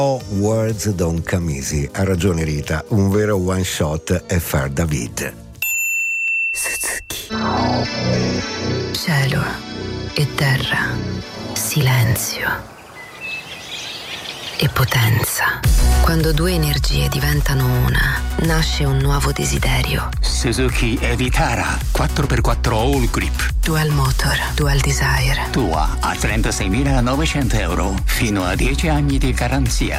Words Don't Come Easy. Ha ragione Rita, un vero one shot è far David. Suzuki. Cielo e terra, silenzio e potenza. Quando due energie diventano una, nasce un nuovo desiderio. Suzuki Evitara 4x4 All Grip. Dual Motor, Dual Desire. Tua a 36.900 euro, fino a 10 anni di garanzia.